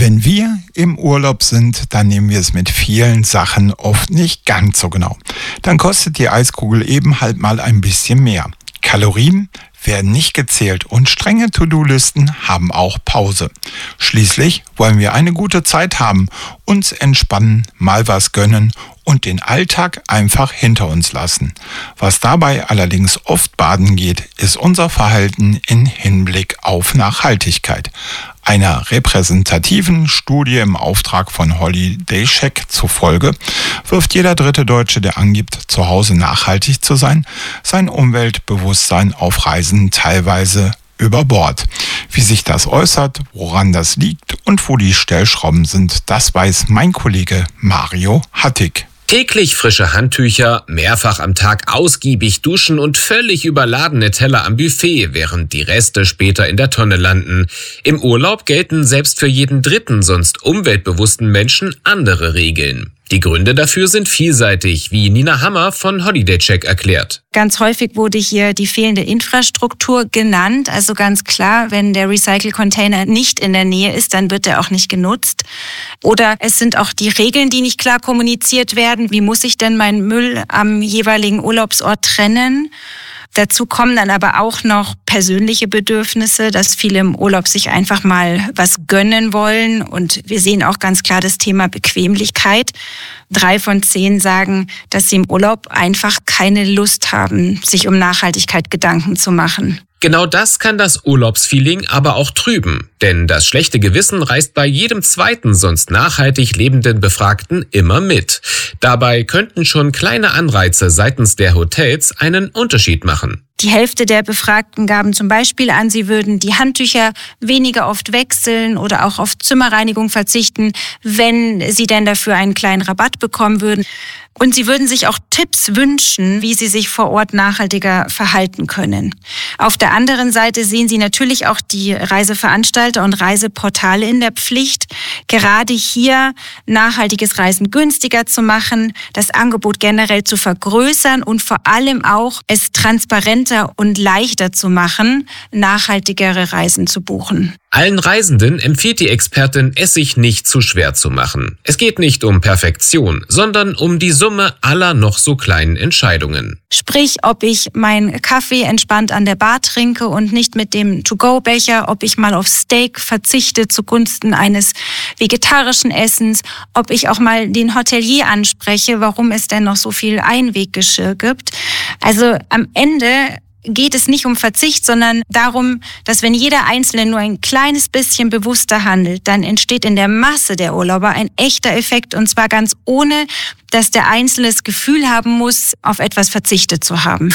Wenn wir im Urlaub sind, dann nehmen wir es mit vielen Sachen oft nicht ganz so genau. Dann kostet die Eiskugel eben halt mal ein bisschen mehr. Kalorien werden nicht gezählt und strenge To-Do-Listen haben auch Pause. Schließlich wollen wir eine gute Zeit haben, uns entspannen, mal was gönnen und den Alltag einfach hinter uns lassen. Was dabei allerdings oft baden geht, ist unser Verhalten in Hinblick auf Nachhaltigkeit. Einer repräsentativen Studie im Auftrag von Holiday Check zufolge wirft jeder dritte Deutsche, der angibt, zu Hause nachhaltig zu sein, sein Umweltbewusstsein auf Reisen teilweise über Bord. Wie sich das äußert, woran das liegt und wo die Stellschrauben sind, das weiß mein Kollege Mario Hattig. Täglich frische Handtücher, mehrfach am Tag ausgiebig duschen und völlig überladene Teller am Buffet, während die Reste später in der Tonne landen. Im Urlaub gelten selbst für jeden dritten, sonst umweltbewussten Menschen andere Regeln. Die Gründe dafür sind vielseitig, wie Nina Hammer von Holiday Check erklärt. Ganz häufig wurde hier die fehlende Infrastruktur genannt. Also ganz klar, wenn der Recycle-Container nicht in der Nähe ist, dann wird er auch nicht genutzt. Oder es sind auch die Regeln, die nicht klar kommuniziert werden. Wie muss ich denn meinen Müll am jeweiligen Urlaubsort trennen? Dazu kommen dann aber auch noch persönliche Bedürfnisse, dass viele im Urlaub sich einfach mal was gönnen wollen. Und wir sehen auch ganz klar das Thema Bequemlichkeit. 3 von 10 sagen, dass sie im Urlaub einfach keine Lust haben, sich um Nachhaltigkeit Gedanken zu machen. Genau das kann das Urlaubsfeeling aber auch trüben. Denn das schlechte Gewissen reißt bei jedem zweiten sonst nachhaltig lebenden Befragten immer mit. Dabei könnten schon kleine Anreize seitens der Hotels einen Unterschied machen. Die Hälfte der Befragten gaben zum Beispiel an, sie würden die Handtücher weniger oft wechseln oder auch auf Zimmerreinigung verzichten, wenn sie denn dafür einen kleinen Rabatt bekommen würden. Und sie würden sich auch Tipps wünschen, wie sie sich vor Ort nachhaltiger verhalten können. Auf der anderen Seite sehen sie natürlich auch die Reiseveranstalter und Reiseportale in der Pflicht, gerade hier nachhaltiges Reisen günstiger zu machen, das Angebot generell zu vergrößern und vor allem auch es transparenter und leichter zu machen, nachhaltigere Reisen zu buchen. Allen Reisenden empfiehlt die Expertin, es sich nicht zu schwer zu machen. Es geht nicht um Perfektion, sondern um die Summe aller noch so kleinen Entscheidungen. Sprich, ob ich meinen Kaffee entspannt an der Bar trinke und nicht mit dem To-Go-Becher, ob ich mal auf Steak verzichte zugunsten eines vegetarischen Essens, ob ich auch mal den Hotelier anspreche, warum es denn noch so viel Einweggeschirr gibt. Also am Ende geht es nicht um Verzicht, sondern darum, dass wenn jeder Einzelne nur ein kleines bisschen bewusster handelt, dann entsteht in der Masse der Urlauber ein echter Effekt, und zwar ganz ohne, dass der Einzelne das Gefühl haben muss, auf etwas verzichtet zu haben.